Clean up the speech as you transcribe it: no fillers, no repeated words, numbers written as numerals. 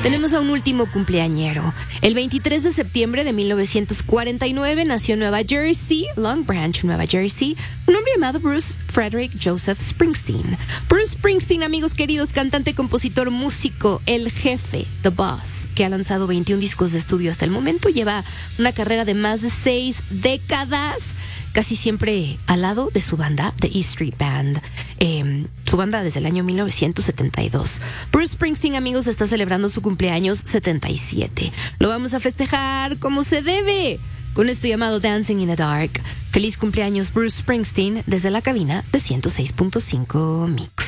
tenemos a un último cumpleañero. El 23 de septiembre de 1949 nació en Nueva Jersey, Long Branch, Nueva Jersey, un hombre llamado Bruce Frederick Joseph Springsteen. Bruce Springsteen, amigos queridos, cantante, compositor, músico, el jefe, The Boss, que ha lanzado 21 discos de estudio hasta el momento, lleva una carrera de más de 6 décadas, casi siempre al lado de su banda, The E Street Band, su banda desde el año 1972. Bruce Springsteen, amigos, está celebrando su cumpleaños 77. Lo vamos a festejar como se debe, con esto llamado Dancing in the Dark. Feliz cumpleaños, Bruce Springsteen, desde la cabina de 106.5 Mix.